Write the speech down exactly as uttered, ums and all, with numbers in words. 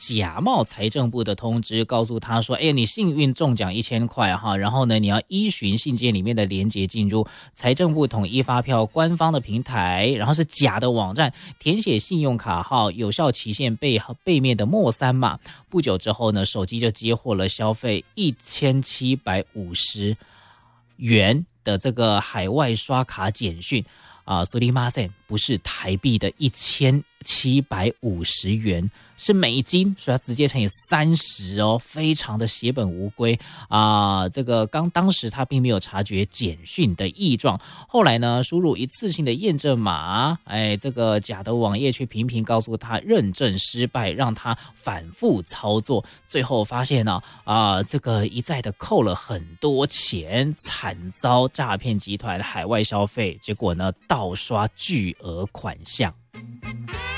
假冒财政部的通知，告诉他说：“哎，你幸运中奖一千块哈，然后呢，你要依循信件里面的连结进入财政部统一发票官方的平台，然后是假的网站，填写信用卡号、有效期限背背面的末三码。不久之后呢，手机就接获了消费一千七百五十元的这个海外刷卡简讯。”啊，苏里马森不是台币的一千七百五十元，是美金，所以它直接乘以三十哦，非常的血本无归啊！这个刚当时他并没有察觉简讯的异状，后来呢，输入一次性的验证码，哎，这个假的网页却频频告诉他认证失败，让他反复操作，最后发现呢，啊，这个一再的扣了很多钱，惨遭诈骗集团海外消费，结果呢，盗刷巨额款项。